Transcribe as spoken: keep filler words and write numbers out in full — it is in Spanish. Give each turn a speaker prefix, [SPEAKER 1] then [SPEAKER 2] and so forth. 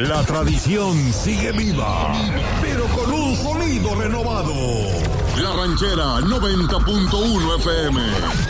[SPEAKER 1] La tradición sigue viva, pero con un sonido renovado. La Ranchera noventa punto uno F M.